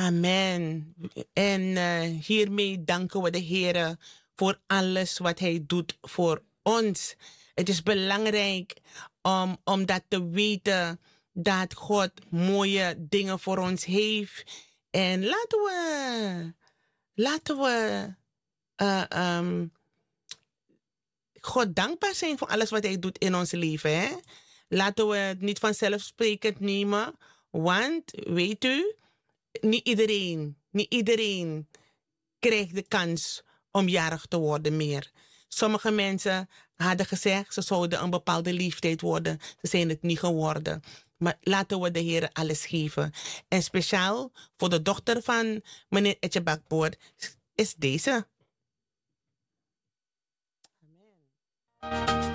Amen. En hiermee danken we de Heer voor alles wat Hij doet voor ons. Het is belangrijk om dat te weten dat God mooie dingen voor ons heeft. En laten we God dankbaar zijn voor alles wat Hij doet in ons leven. Hè? Laten we het niet vanzelfsprekend nemen. Want, weet u, niet iedereen krijgt de kans om jarig te worden meer. Sommige mensen hadden gezegd ze zouden een bepaalde leeftijd worden. Ze zijn het niet geworden. Maar laten we de Heer alles geven. En speciaal voor de dochter van meneer Etje Bakboor is deze.